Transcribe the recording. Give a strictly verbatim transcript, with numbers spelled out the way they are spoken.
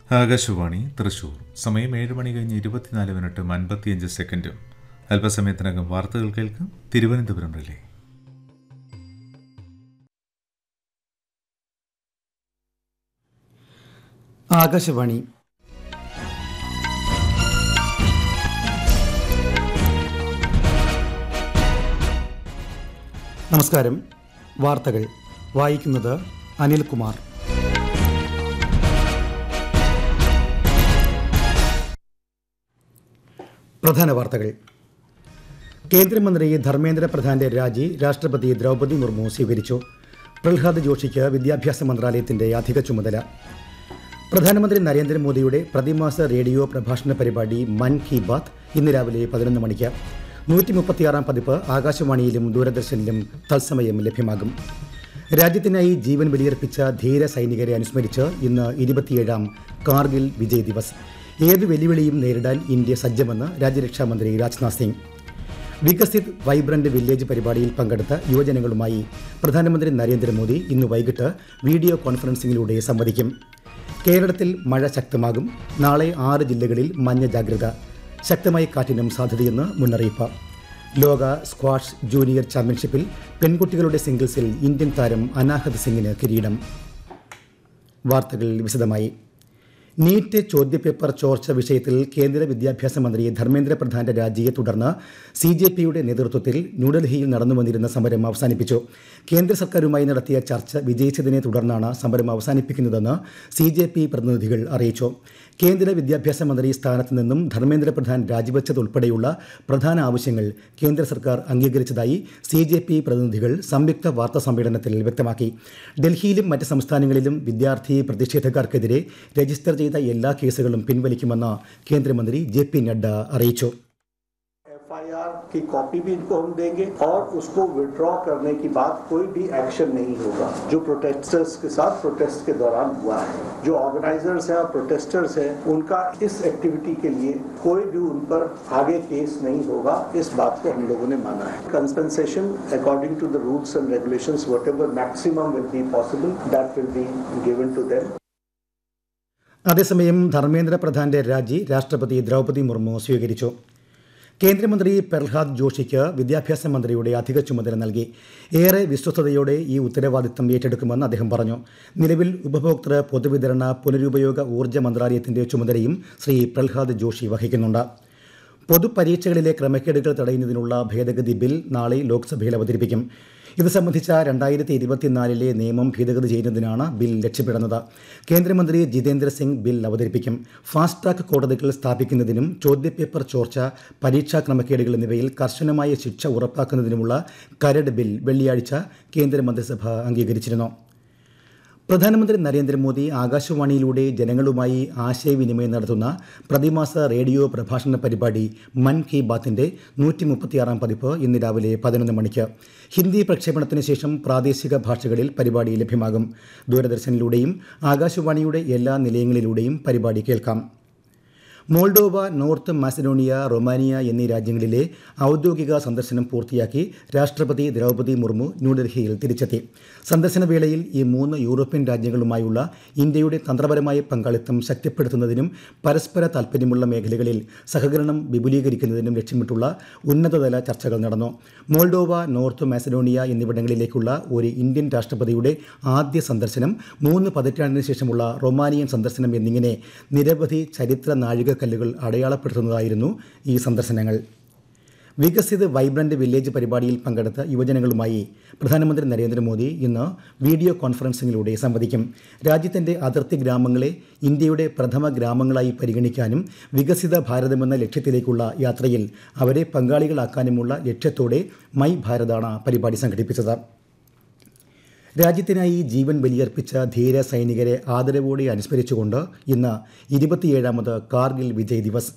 ആകാശവാണി തൃശൂർ. സമയം ഏഴ് മണി കഴിഞ്ഞ് ഇരുപത്തിനാല് മിനിറ്റും അൻപത്തിയഞ്ച് സെക്കൻഡും. അല്പസമയത്തിനകം വാർത്തകൾ കേൾക്കും. തിരുവനന്തപുരം റിലേ. ആകാശവാണി. നമസ്കാരം. വാർത്തകൾ വായിക്കുന്നത് അനിൽകുമാർ. പ്രധാന വാർത്തകൾ. കേന്ദ്രമന്ത്രി ധർമ്മേന്ദ്ര പ്രധാന്റെ രാജി രാഷ്ട്രപതി ദ്രൗപദി മുർമു സ്വീകരിച്ചു. പ്രഹ്ലാദ് ജോഷിക്ക് വിദ്യാഭ്യാസ മന്ത്രാലയത്തിന്റെ അധിക ചുമതല. പ്രധാനമന്ത്രി നരേന്ദ്രമോദിയുടെ പ്രതിമാസ റേഡിയോ പ്രഭാഷണ പരിപാടി മൻ കി ബാത്ത് ഇന്ന് രാവിലെ പതിനൊന്ന് മണിക്ക് നൂറ്റി മുപ്പത്തിയാറാം പതിപ്പ് ആകാശവാണിയിലും ദൂരദർശനിലും തത്സമയം ലഭ്യമാകും. രാജ്യത്തിനായി ജീവൻ ബലിയർപ്പിച്ച ധീര സൈനികരെ അനുസ്മരിച്ച് ഇന്ന് ഇരുപത്തിയേഴാം കാർഗിൽ വിജയ് ദിവസ്. ഏത് വെല്ലുവിളിയും നേരിടാൻ ഇന്ത്യ സജ്ജമെന്ന് രാജ്യരക്ഷാമന്ത്രി രാജ്നാഥ് സിംഗ്. വികസിത് വൈബ്രന്റ് വില്ലേജ് പരിപാടിയിൽ പങ്കെടുത്ത യുവജനങ്ങളുമായി പ്രധാനമന്ത്രി നരേന്ദ്രമോദി ഇന്ന് വൈകിട്ട് വീഡിയോ കോൺഫറൻസിംഗിലൂടെ സംവദിക്കും. കേരളത്തിൽ മഴ ശക്തമാകും. നാളെ ആറ് ജില്ലകളിൽ മഞ്ഞ ജാഗ്രത. ശക്തമായ കാറ്റിനും സാധ്യതയെന്ന് മുന്നറിയിപ്പ്. ലോക സ്ക്വാഷ് ജൂനിയർ ചാമ്പ്യൻഷിപ്പിൽ പെൺകുട്ടികളുടെ സിംഗിൾസിൽ ഇന്ത്യൻ താരം അനാഹത് സിംഗിന് കിരീടം. വാർത്തകൾ വിശദമായി. നീറ്റ് ചോദ്യപേപ്പർ ചോർച്ച വിഷയത്തിൽ കേന്ദ്ര വിദ്യാഭ്യാസ മന്ത്രി ധർമ്മേന്ദ്ര പ്രധാന്റെ രാജിയെ തുടർന്ന് സി ജെ പിയുടെ നേതൃത്വത്തിൽ ന്യൂഡൽഹിയിൽ നടന്നുവന്നിരുന്ന സമരം അവസാനിപ്പിച്ചു. കേന്ദ്ര സർക്കാരുമായി നടത്തിയ ചർച്ച വിജയിച്ചതിനെ തുടർന്നാണ് സമരം അവസാനിപ്പിക്കുന്നതെന്ന് സി ജെ പി പ്രതിനിധികൾ അറിയിച്ചു. കേന്ദ്ര വിദ്യാഭ്യാസ മന്ത്രി സ്ഥാനത്ത് നിന്നും ധർമ്മേന്ദ്ര പ്രധാൻ രാജിവെച്ചതുൾപ്പെടെയുള്ള പ്രധാന ആവശ്യങ്ങൾ കേന്ദ്ര സർക്കാർ അംഗീകരിച്ചതായി സി ജെ പി പ്രതിനിധികൾ സംയുക്ത വാർത്താ സമ്മേളനത്തിൽ വ്യക്തമാക്കി. ഡൽഹിയിലും മറ്റ് സംസ്ഥാനങ്ങളിലും വിദ്യാർത്ഥി പ്രതിഷേധക്കാർക്കെതിരെ രജിസ്റ്റർ ചെയ്ത എല്ലാ കേസുകളും പിൻവലിക്കുമെന്ന് കേന്ദ്രമന്ത്രി ജെ പി നഡ്ഡ അറിയിച്ചു. एफ आई आर की कॉपी भी इनको हम देंगे और उसको विड्रॉ करने की बात कोई भी एक्शन नहीं होगा जो प्रोटेस्टर्स के साथ प्रोटेस्ट के दौरान हुआ है. जो ऑर्गेनाइजर्स हैं और प्रोटेस्टर्स हैं उनका इस एक्टिविटी के लिए कोई भी उन पर आगे केस नहीं होगा. इस बात को हम लोगों ने माना है. Compensation according to the rules and regulations whatever maximum will be possible that will be given to them. അതേസമയം ധർമ്മേന്ദ്ര പ്രധാന്റെ രാജി രാഷ്ട്രപതി ദ്രൗപദി മുർമു സ്വീകരിച്ചു. കേന്ദ്രമന്ത്രി പ്രഹ്ലാദ് ജോഷിക്ക് വിദ്യാഭ്യാസ മന്ത്രിയുടെ അധിക ചുമതല നൽകി. ഏറെ വിശ്വസ്തയോടെ ഈ ഉത്തരവാദിത്തം ഏറ്റെടുക്കുമെന്ന് അദ്ദേഹം പറഞ്ഞു. നിലവിൽ ഉപഭോക്തൃ പൊതുവിതരണ പുനരുപയോഗ ഊർജ്ജ മന്ത്രാലയത്തിന്റെ ചുമതലയും ശ്രീ പ്രഹ്ലാദ് ജോഷി വഹിക്കുന്നുണ്ട്. പൊതുപരീക്ഷകളിലെ ക്രമക്കേടുകൾ തടയുന്നതിനുള്ള ഭേദഗതി ബിൽ നാളെ ലോക്സഭയിൽ അവതരിപ്പിക്കും. ഇത് സംബന്ധിച്ച രണ്ടായിരത്തി ഇരുപത്തിനാലിലെ നിയമം ഭേദഗതി ചെയ്യുന്നതിനാണ് ബിൽ ലക്ഷ്യമിടുന്നത്. കേന്ദ്രമന്ത്രി ജിതേന്ദ്ര സിംഗ് ബിൽ അവതരിപ്പിക്കും. ഫാസ്റ്റ് ട്രാക്ക് കോടതികൾ സ്ഥാപിക്കുന്നതിനും ചോദ്യപേപ്പർ ചോർച്ച, പരീക്ഷാ ക്രമക്കേടുകൾ എന്നിവയിൽ കർശനമായ ശിക്ഷ ഉറപ്പാക്കുന്നതിനുമുള്ള കരട് ബിൽ വെള്ളിയാഴ്ച കേന്ദ്രമന്ത്രിസഭ അംഗീകരിച്ചിരുന്നു. പ്രധാനമന്ത്രി നരേന്ദ്രമോദി ആകാശവാണിയിലൂടെ ജനങ്ങളുമായി ആശയവിനിമയം നടത്തുന്ന പ്രതിമാസ റേഡിയോ പ്രഭാഷണ പരിപാടി മൻ കി ബാത്തിന്റെ നൂറ്റി മുപ്പത്തിയാറാം പതിപ്പ് ഇന്ന് രാവിലെ പതിനൊന്ന് മണിക്ക് ഹിന്ദി പ്രക്ഷേപണത്തിന് ശേഷം പ്രാദേശിക ഭാഷകളിൽ പരിപാടി ലഭ്യമാകും. ദൂരദർശനിലൂടെയും ആകാശവാണിയുടെ എല്ലാ നിലയങ്ങളിലൂടെയും പരിപാടി കേൾക്കാം. മോൾഡോവ, നോർത്ത് മാസഡോണിയ, റൊമാനിയ എന്നീ രാജ്യങ്ങളിലെ ഔദ്യോഗിക സന്ദർശനം പൂർത്തിയാക്കി രാഷ്ട്രപതി ദ്രൗപദി മുർമു ന്യൂഡൽഹിയിൽ തിരിച്ചെത്തി. സന്ദർശന വേളയിൽ ഈ മൂന്ന് യൂറോപ്യൻ രാജ്യങ്ങളുമായുള്ള ഇന്ത്യയുടെ തന്ത്രപരമായ പങ്കാളിത്തം ശക്തിപ്പെടുത്തുന്നതിനും പരസ്പര താൽപ്പര്യമുള്ള മേഖലകളിൽ സഹകരണം വിപുലീകരിക്കുന്നതിനും ലക്ഷ്യമിട്ടുള്ള ഉന്നതതല ചർച്ചകൾ നടന്നു. മോൾഡോവ, നോർത്ത് മാസഡോണിയ എന്നിവിടങ്ങളിലേക്കുള്ള ഒരു ഇന്ത്യൻ രാഷ്ട്രപതിയുടെ ആദ്യ സന്ദർശനം, മൂന്ന് പതിറ്റാണ്ടിന് ശേഷമുള്ള റൊമാനിയൻ സന്ദർശനം എന്നിങ്ങനെ നിരവധി ചരിത്ര നാഴിക കല്ലുകൾ അടയാളപ്പെടുത്തുന്നതായിരുന്നു ഈ സന്ദർശനങ്ങൾ. വികസിത് വൈബ്രന്റ് വില്ലേജ് പരിപാടിയിൽ പങ്കെടുത്ത യുവജനങ്ങളുമായി പ്രധാനമന്ത്രി നരേന്ദ്രമോദി ഇന്ന് വീഡിയോ കോൺഫറൻസിംഗിലൂടെ സംവദിക്കും. രാജ്യത്തിന്റെ അതിർത്തി ഗ്രാമങ്ങളെ ഇന്ത്യയുടെ പ്രഥമ ഗ്രാമങ്ങളായി പരിഗണിക്കാനും വികസിത ഭാരതമെന്ന ലക്ഷ്യത്തിലേക്കുള്ള യാത്രയിൽ അവരെ പങ്കാളികളാക്കാനുമുള്ള ലക്ഷ്യത്തോടെ മൈ ഭാരതാണ് പരിപാടി സംഘടിപ്പിച്ചത്. രാജ്യത്തിനായി ജീവൻ ബലിയർപ്പിച്ച ധീര സൈനികരെ ആദരവോടെ അനുസ്മരിച്ചുകൊണ്ട് ഇന്ന് ഇരുപത്തിയേഴാമത് കാർഗിൽ വിജയ് ദിവസ്.